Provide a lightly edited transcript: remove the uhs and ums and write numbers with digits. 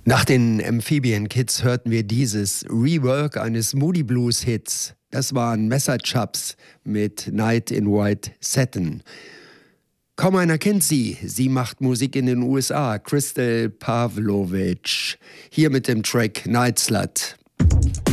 Nach den Amphibian Kids hörten wir dieses Rework eines Moody Blues Hits. Das waren Messerchaps mit Night in White Satin. Kaum einer kennt sie. Sie macht Musik in den USA. Crystal Pavlovich. Hier mit dem Track Night Slut.